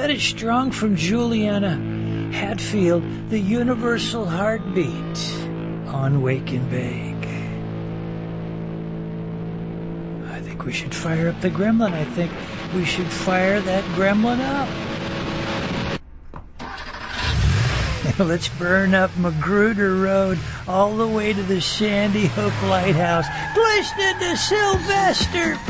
got it strong from Juliana Hatfield, the universal heartbeat on Wake and Bake. I think we should fire up the gremlin. I think we should fire that gremlin up. Let's burn up Magruder Road all the way to the Sandy Hook Lighthouse. Glisten to Sylvester!